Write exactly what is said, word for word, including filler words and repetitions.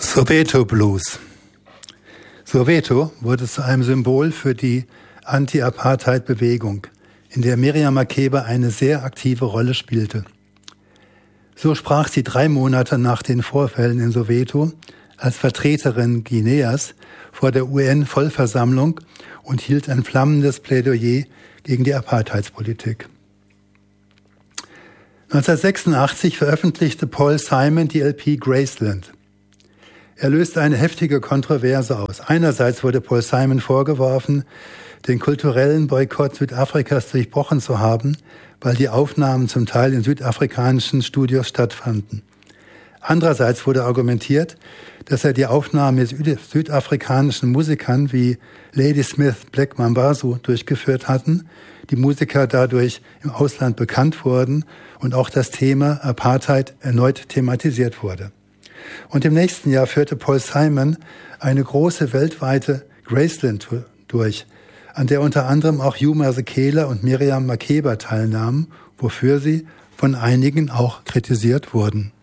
Soweto Blues. Soweto wurde zu einem Symbol für die Anti-Apartheid-Bewegung, in der Miriam Makeba eine sehr aktive Rolle spielte. So sprach sie drei Monate nach den Vorfällen in Soweto als Vertreterin Guineas vor der U N-Vollversammlung und hielt ein flammendes Plädoyer gegen die Apartheidspolitik. neunzehnhundertsechsundachtzig veröffentlichte Paul Simon die L P Graceland. Er löste eine heftige Kontroverse aus. Einerseits wurde Paul Simon vorgeworfen, den kulturellen Boykott Südafrikas durchbrochen zu haben, weil die Aufnahmen zum Teil in südafrikanischen Studios stattfanden. Andererseits wurde argumentiert, dass er die Aufnahmen mit südafrikanischen Musikern wie Ladysmith Black Mambazo durchgeführt hatten, die Musiker dadurch im Ausland bekannt wurden und auch das Thema Apartheid erneut thematisiert wurde. Und im nächsten Jahr führte Paul Simon eine große weltweite Graceland-Tour durch, an der unter anderem auch Hugh Masekela und Miriam Makeba teilnahmen, wofür sie von einigen auch kritisiert wurden.